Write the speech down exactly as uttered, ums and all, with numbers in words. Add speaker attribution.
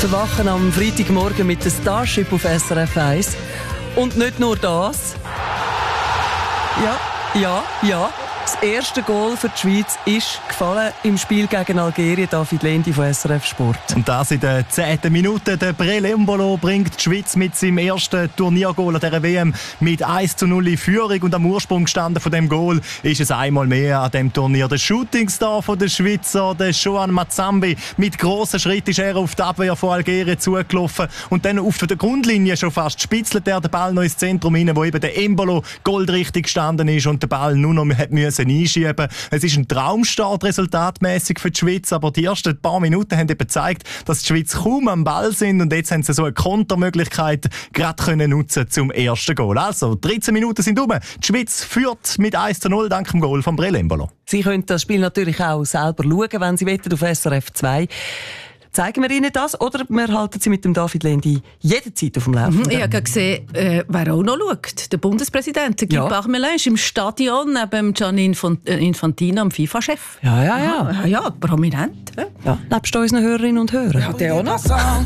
Speaker 1: Verwachen am Freitagmorgen mit dem Starship auf S R F eins. Und nicht nur das. Ja, ja, ja. Das erste Goal für die Schweiz ist gefallen im Spiel gegen Algerien. David Lendi von S R F Sport.
Speaker 2: Und das in der zehnten Minute. Der Breel Embolo bringt die Schweiz mit seinem ersten Turniergoal an dieser W M mit eins zu null in Führung. Und am Ursprung gestanden von dem Goal ist es einmal mehr an dem Turnier. Der Shootingstar von der Schweizer, der Joan Mazambi. Mit grossen Schritten ist er auf die Abwehr von Algerien zugelaufen. Und dann auf der Grundlinie schon fast spitzelt er den Ball noch ins Zentrum hinein, wo eben der Embolo goldrichtig gestanden ist und den Ball nur noch hat müssen einschieben. Es ist ein Traumstart resultatmäßig für die Schweiz, aber die ersten paar Minuten haben eben gezeigt, dass die Schweiz kaum am Ball sind und jetzt haben sie so eine Kontermöglichkeit gerade können nutzen zum ersten Goal. Also, dreizehn Minuten sind um. Die Schweiz führt mit eins zu null dank dem Goal von Breel Embolo.
Speaker 1: Sie können das Spiel natürlich auch selber schauen, wenn Sie wollen, auf S R F zwei. Zeigen wir Ihnen das oder wir halten Sie mit dem David Lendi jederzeit auf dem Laufenden?
Speaker 3: Ich habe gesehen, äh, wer auch noch schaut. Der Bundespräsident, der Guy
Speaker 1: Ja.
Speaker 3: Parmelin, ist im Stadion neben Gianni Infantino, dem FIFA-Chef.
Speaker 1: Ja, ja, ja.
Speaker 3: Ja, ja, prominent. Ja.
Speaker 1: ja. Nebst unseren Hörerinnen und Hörern.
Speaker 3: Ja, der auch noch.